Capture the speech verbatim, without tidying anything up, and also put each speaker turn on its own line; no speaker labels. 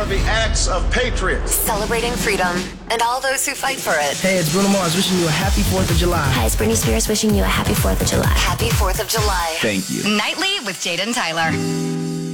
honor the acts of patriots.
Celebrating freedom and all those who fight for it.
Hey, it's Bruno Mars wishing you a happy fourth of July.
Hi, it's Britney Spears wishing you a happy fourth of July.
Happy fourth of July.
Thank you.
Nightly with Jade and Tyler.